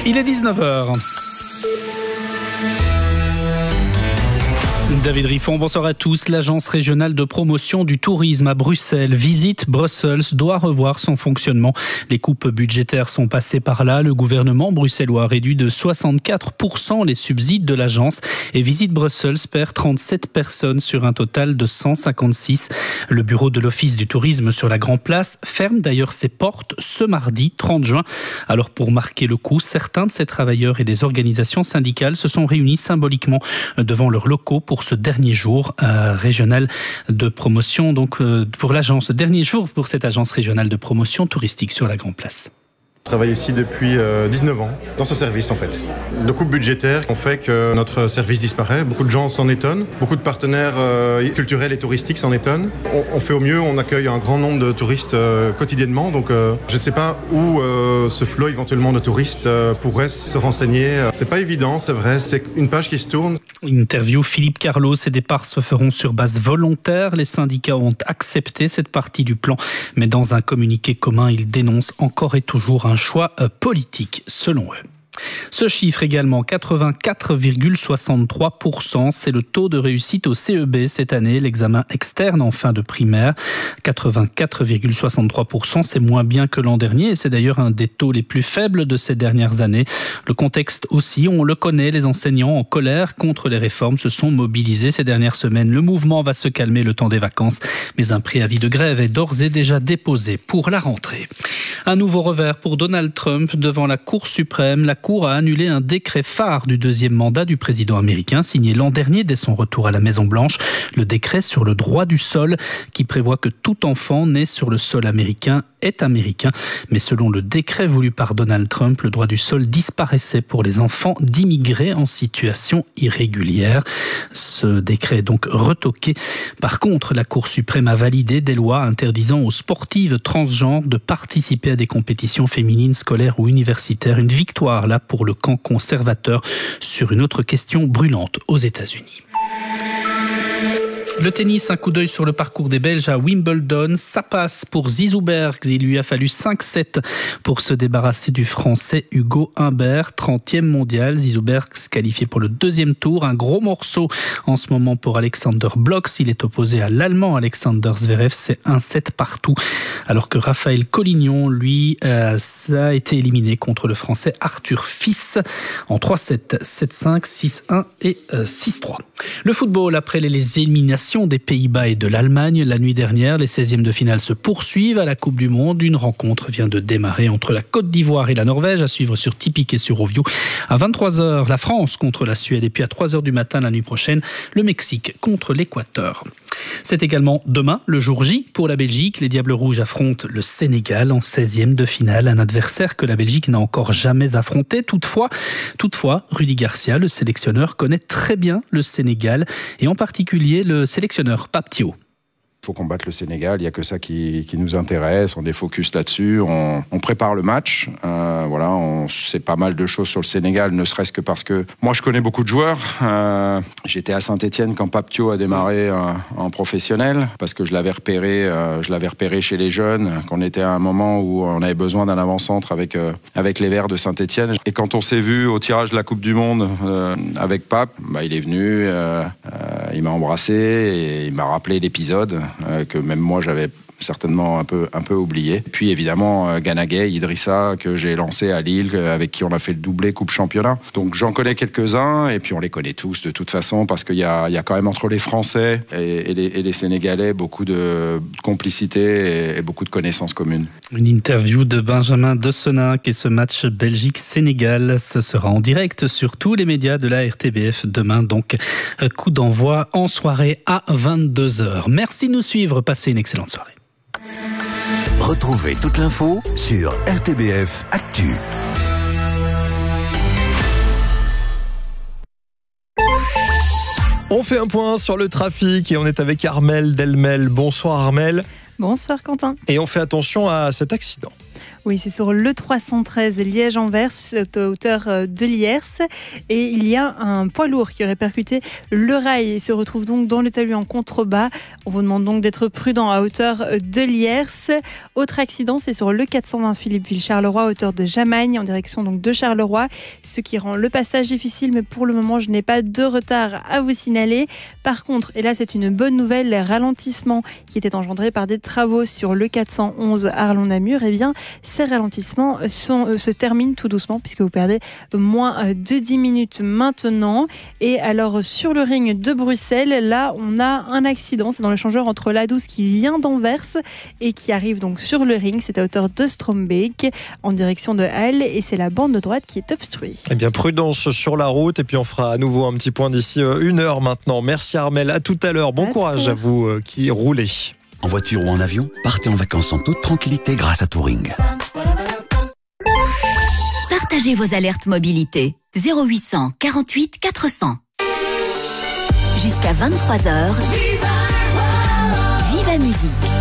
Il est 19h. David Riffon, bonsoir à tous. L'agence régionale de promotion du tourisme à Bruxelles, Visit Brussels, doit revoir son fonctionnement. Les coupes budgétaires sont passées par là. Le gouvernement bruxellois a réduit de 64% les subsides de l'agence et Visit Brussels perd 37 personnes sur un total de 156. Le bureau de l'Office du tourisme sur la Grand Place ferme d'ailleurs ses portes ce mardi 30 juin. Alors pour marquer le coup, certains de ces travailleurs et des organisations syndicales se sont réunis symboliquement devant leurs locaux pour ce dernier jour régional de promotion, donc pour l'agence, ce dernier jour pour cette agence régionale de promotion touristique sur la Grand Place. Je travaille ici depuis 19 ans, dans ce service en fait. De coupes budgétaires ont fait que notre service disparaît. Beaucoup de gens s'en étonnent. Beaucoup de partenaires culturels et touristiques s'en étonnent. On fait au mieux, on accueille un grand nombre de touristes quotidiennement. Donc je ne sais pas où ce flot éventuellement de touristes pourrait se renseigner. C'est pas évident, c'est vrai. C'est une page qui se tourne. Interview Philippe Carlos. Ces départs se feront sur base volontaire. Les syndicats ont accepté cette partie du plan. Mais dans un communiqué commun, ils dénoncent encore et toujours un choix politique, selon eux. Ce chiffre également, 84,63%, c'est le taux de réussite au CEB cette année, l'examen externe en fin de primaire. 84,63%, c'est moins bien que l'an dernier et c'est d'ailleurs un des taux les plus faibles de ces dernières années. Le contexte aussi, on le connaît, les enseignants en colère contre les réformes se sont mobilisés ces dernières semaines. Le mouvement va se calmer le temps des vacances, mais un préavis de grève est d'ores et déjà déposé pour la rentrée. Un nouveau revers pour Donald Trump devant la Cour suprême. La Cour a annulé un décret phare du deuxième mandat du président américain, signé l'an dernier dès son retour à la Maison-Blanche. Le décret sur le droit du sol qui prévoit que tout enfant né sur le sol américain est américain. Mais selon le décret voulu par Donald Trump, le droit du sol disparaissait pour les enfants d'immigrés en situation irrégulière. Ce décret est donc retoqué. Par contre, la Cour suprême a validé des lois interdisant aux sportives transgenres de participer à des compétitions féminines scolaires ou universitaires. Une victoire là pour le camp conservateur sur une autre question brûlante aux États-Unis. Le tennis, un coup d'œil sur le parcours des Belges à Wimbledon. Ça passe pour Zizou Bergs. Il lui a fallu 5-7 pour se débarrasser du Français Hugo Humbert, 30e mondial. Zizou Bergs qualifié pour le deuxième tour. Un gros morceau en ce moment pour Alexander Blok. Il est opposé à l'Allemand Alexander Zverev. C'est 1-7 partout. Alors que Raphaël Collignon, lui, ça a été éliminé contre le Français Arthur Fils en 3-7, 7-5, 6-1 et 6-3. Le football, après les éliminations des Pays-Bas et de l'Allemagne la nuit dernière, les 16e de finale se poursuivent à la Coupe du Monde. Une rencontre vient de démarrer entre la Côte d'Ivoire et la Norvège, à suivre sur Tipic et sur Ovio. À 23h, la France contre la Suède et puis à 3h du matin la nuit prochaine, le Mexique contre l'Équateur. C'est également demain, le jour J pour la Belgique. Les Diables Rouges affrontent le Sénégal en 16e de finale, un adversaire que la Belgique n'a encore jamais affronté. Toutefois, Rudy Garcia, le sélectionneur, connaît très bien le Sénégal et en particulier le sélectionneur Pape Thiaw. Il faut combattre le Sénégal, il n'y a que ça qui nous intéresse, on est focus là-dessus, on prépare le match, on sait pas mal de choses sur le Sénégal, ne serait-ce que parce que moi je connais beaucoup de joueurs, j'étais à Saint-Etienne quand Pape Thiaw a démarré en professionnel, parce que je l'avais repéré chez les jeunes, qu'on était à un moment où on avait besoin d'un avant-centre avec les Verts de Saint-Etienne, et quand on s'est vu au tirage de la Coupe du Monde avec Pape, il est venu, il m'a embrassé et il m'a rappelé l'épisode que même moi j'avais certainement un peu oublié. Puis évidemment Gana Gueye, Idrissa, que j'ai lancé à Lille, avec qui on a fait le doublé Coupe Championnat. Donc j'en connais quelques-uns et puis on les connaît tous de toute façon parce qu'il y a quand même entre les Français et les Sénégalais beaucoup de complicité et beaucoup de connaissances communes. Une interview de Benjamin Dessenac et ce match Belgique-Sénégal, ce sera en direct sur tous les médias de la RTBF demain, donc coup d'envoi en soirée à 22h. Merci de nous suivre, passez une excellente soirée. Retrouvez toute l'info sur RTBF Actu. On fait un point sur le trafic et on est avec Armelle Delmel. Bonsoir Armelle. Bonsoir Quentin. Et on fait attention à cet accident. Oui, c'est sur le 313 Liège-Anvers, c'est à hauteur de Liers. Et il y a un poids lourd qui aurait percuté le rail et se retrouve donc dans le talus en contrebas. On vous demande donc d'être prudent à hauteur de Liers. Autre accident, c'est sur le 420 Philippeville-Charleroi, à hauteur de Jamagne, en direction donc de Charleroi. Ce qui rend le passage difficile, mais pour le moment, je n'ai pas de retard à vous signaler. Par contre, et là c'est une bonne nouvelle, les ralentissements qui étaient engendrés par des travaux sur le 411 Arlon-Namur, eh bien, ces ralentissements se terminent tout doucement puisque vous perdez moins de 10 minutes maintenant. Et alors, sur le ring de Bruxelles, là, on a un accident. C'est dans le changeur entre l'A12 qui vient d'Anvers et qui arrive donc sur le ring. C'est à hauteur de Strombeek en direction de Halle et c'est la bande de droite qui est obstruée. Eh bien, prudence sur la route et puis on fera à nouveau un petit point d'ici 1 heure maintenant. Merci Armelle, à tout à l'heure. Bon courage à vous qui roulez. En voiture ou en avion, partez en vacances en toute tranquillité grâce à Touring. Partagez vos alertes mobilité. 0800 48 400. Jusqu'à 23h. Viva Musique.